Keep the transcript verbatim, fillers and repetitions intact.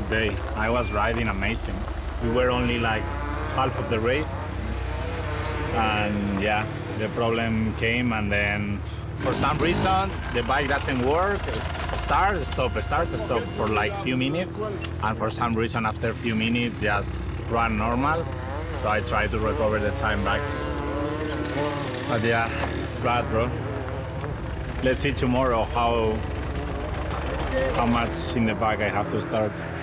good day. I was riding amazing. We were only like half of the race, and yeah, the problem came, and then for some reason the bike doesn't work. Start, stop, start, stop for like few minutes, and for some reason after a few minutes just run normal. So I try to recover the time back. But yeah, it's bad, bro. Let's see tomorrow how how much in the back I have to start.